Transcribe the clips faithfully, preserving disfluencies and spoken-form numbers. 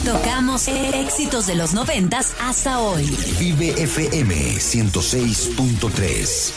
Tocamos éxitos de los noventas hasta hoy. Vive F M ciento seis punto tres.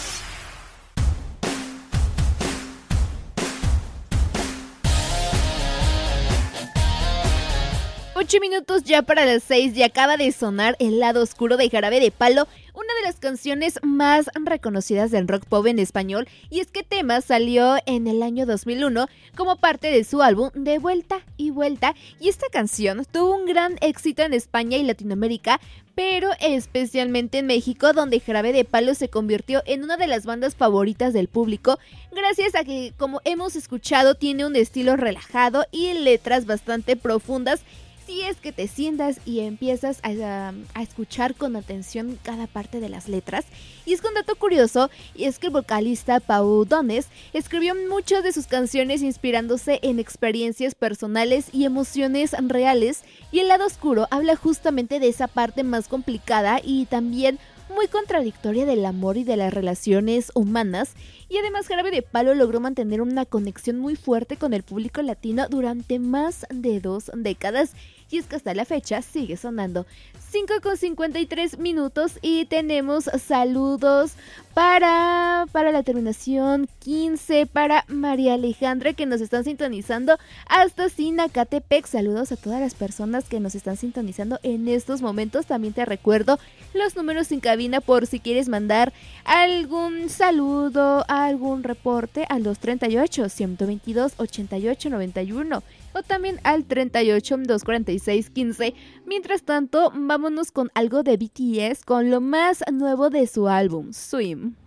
Ocho minutos ya para las seis y acaba de sonar El lado oscuro de Jarabe de Palo, una de las canciones más reconocidas del rock pop en español, y es que Tema salió en el año dos mil uno como parte de su álbum De Vuelta y Vuelta, y esta canción tuvo un gran éxito en España y Latinoamérica, pero especialmente en México, donde Jarabe de Palo se convirtió en una de las bandas favoritas del público, gracias a que, como hemos escuchado, tiene un estilo relajado y letras bastante profundas. Si es que te sientas y empiezas a, a escuchar con atención cada parte de las letras. Y es que un dato curioso, y es que el vocalista Pau Donés escribió muchas de sus canciones inspirándose en experiencias personales y emociones reales, y El lado oscuro habla justamente de esa parte más complicada y también muy contradictoria del amor y de las relaciones humanas. Y además Jarabe de Palo logró mantener una conexión muy fuerte con el público latino durante más de dos décadas, y es que hasta la fecha sigue sonando. Cinco con cincuenta y tres minutos y tenemos saludos para, para la terminación quince, para María Alejandra, que nos están sintonizando hasta Sinacatepec. Saludos a todas las personas que nos están sintonizando en estos momentos. También te recuerdo los números en cabina por si quieres mandar algún saludo, algún reporte al dos treinta y ocho, ciento veintidós, ochenta y ocho, noventa y uno o también al treinta y ocho, doscientos cuarenta y seis, quince. Mientras tanto, vámonos con algo de B T S, con lo más nuevo de su álbum, Swim.